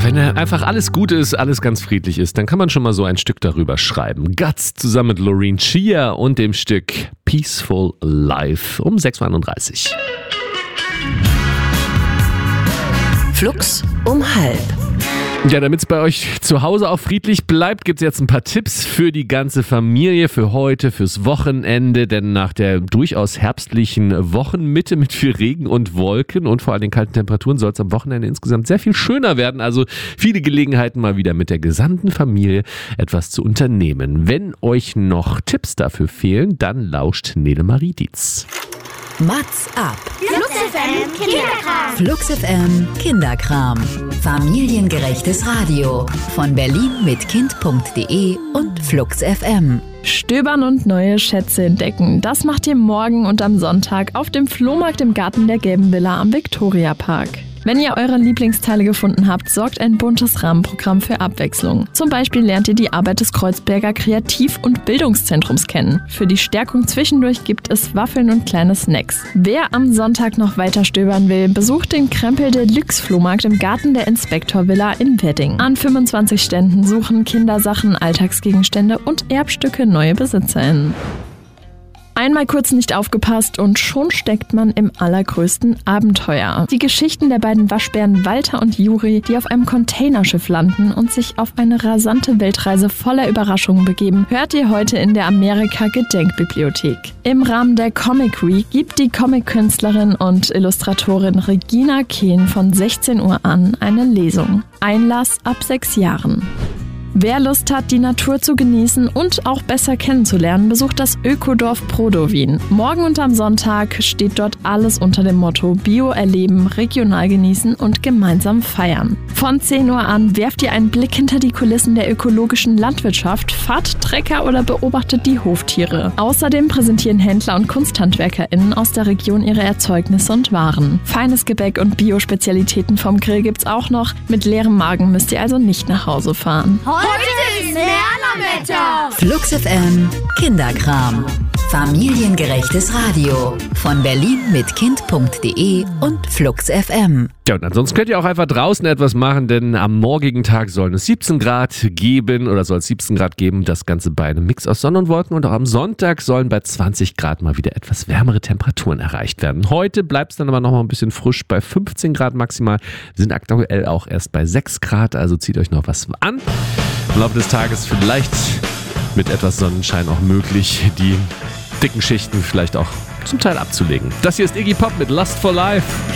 wenn einfach alles gut ist, alles ganz friedlich ist, dann kann man schon mal so ein Stück darüber schreiben. Guts zusammen mit Loreen Chia und dem Stück Peaceful Life um 6.31 Uhr. Flux um 4:30. Ja, damit es bei euch zu Hause auch friedlich bleibt, gibt es jetzt ein paar Tipps für die ganze Familie, für heute, fürs Wochenende. Denn nach der durchaus herbstlichen Wochenmitte mit viel Regen und Wolken und vor allem den kalten Temperaturen soll es am Wochenende insgesamt sehr viel schöner werden. Also viele Gelegenheiten, mal wieder mit der gesamten Familie etwas zu unternehmen. Wenn euch noch Tipps dafür fehlen, dann lauscht Nele Marie Dietz. Mats ab. Flux FM Kinderkram. Flux FM Kinderkram. Familiengerechtes Radio. Von Berlin mit Kind.de und Flux FM. Stöbern und neue Schätze entdecken. Das macht ihr morgen und am Sonntag auf dem Flohmarkt im Garten der Gelben Villa am Viktoriapark. Wenn ihr eure Lieblingsteile gefunden habt, sorgt ein buntes Rahmenprogramm für Abwechslung. Zum Beispiel lernt ihr die Arbeit des Kreuzberger Kreativ- und Bildungszentrums kennen. Für die Stärkung zwischendurch gibt es Waffeln und kleine Snacks. Wer am Sonntag noch weiter stöbern will, besucht den Krempel Deluxe Flohmarkt im Garten der Inspektor Villa in Wedding. An 25 Ständen suchen Kindersachen, Alltagsgegenstände und Erbstücke neue BesitzerInnen. Einmal kurz nicht aufgepasst und schon steckt man im allergrößten Abenteuer. Die Geschichten der beiden Waschbären Walter und Juri, die auf einem Containerschiff landen und sich auf eine rasante Weltreise voller Überraschungen begeben, hört ihr heute in der Amerika-Gedenkbibliothek. Im Rahmen der Comic Week gibt die Comic-Künstlerin und Illustratorin Regina Kehn von 16 Uhr an eine Lesung. Einlass ab 6 Jahren. Wer Lust hat, die Natur zu genießen und auch besser kennenzulernen, besucht das Ökodorf Prodowin. Morgen und am Sonntag steht dort alles unter dem Motto Bio erleben, regional genießen und gemeinsam feiern. Von 10 Uhr an werft ihr einen Blick hinter die Kulissen der ökologischen Landwirtschaft, fahrt Trecker oder beobachtet die Hoftiere. Außerdem präsentieren Händler und KunsthandwerkerInnen aus der Region ihre Erzeugnisse und Waren. Feines Gebäck und Bio-Spezialitäten vom Grill gibt's auch noch. Mit leerem Magen müsst ihr also nicht nach Hause fahren. Heute ist Lernerwetter. Flux FM Kinderkram. Familiengerechtes Radio. Von Berlin mit Kind.de und Flux FM. Ja, und ansonsten könnt ihr auch einfach draußen etwas machen, denn am morgigen Tag sollen es 17 Grad geben oder soll es 17 Grad geben. Das Ganze bei einem Mix aus Sonne und Wolken. Und auch am Sonntag sollen bei 20 Grad mal wieder etwas wärmere Temperaturen erreicht werden. Heute bleibt es dann aber noch mal ein bisschen frisch bei 15 Grad maximal. Wir sind aktuell auch erst bei 6 Grad, also zieht euch noch was an. Im Laufe des Tages vielleicht mit etwas Sonnenschein auch möglich, die dicken Schichten vielleicht auch zum Teil abzulegen. Das hier ist Iggy Pop mit Lust for Life.